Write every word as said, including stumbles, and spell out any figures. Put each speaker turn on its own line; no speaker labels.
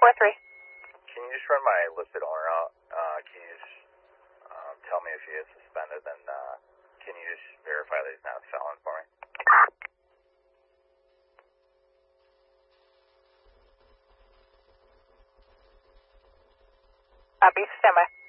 four three.
Can you just run my listed owner out? Uh, can you just um, tell me if he is suspended, and uh, can you just verify that he's not a felon for me?
Copy, stand by.